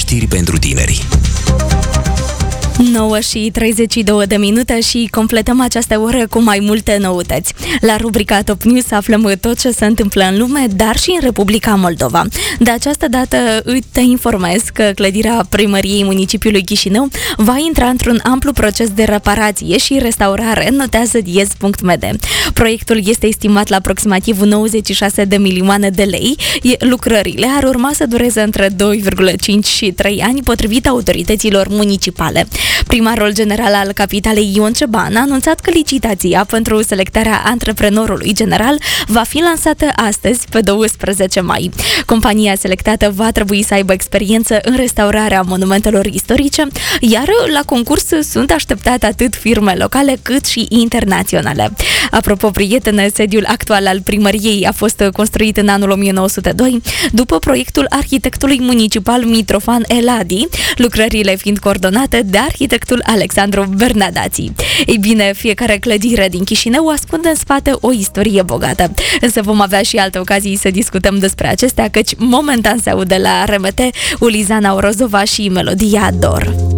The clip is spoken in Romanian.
Știri pentru tineri. 9:32 și completăm această oră cu mai multe noutăți. La rubrica Top News aflăm tot ce se întâmplă în lume, dar și în Republica Moldova. De această dată te informez că clădirea primăriei municipiului Chișinău va intra într-un amplu proces de reparație și restaurare, notează Diez.md. Proiectul este estimat la aproximativ 96 de milioane de lei. Lucrările ar urma să dureze între 2,5 și 3 ani, potrivit autorităților municipale. Primarul general al capitalei Ion Ceban a anunțat că licitația pentru selectarea antreprenorului general va fi lansată astăzi, pe 12 mai. Compania selectată va trebui să aibă experiență în restaurarea monumentelor istorice, iar la concurs sunt așteptate atât firme locale cât și internaționale. Apropo, prietene, sediul actual al primăriei a fost construit în anul 1902, după proiectul arhitectului municipal Mitrofan Eladi, lucrările fiind coordonate de arhitectul Alexandru Bernadații. Ei bine, fiecare clădire din Chișinău ascunde în spate o istorie bogată. Însă vom avea și alte ocazii să discutăm despre acestea, căci momentan se aude la RMT Ulizana Orozova și melodia Dor.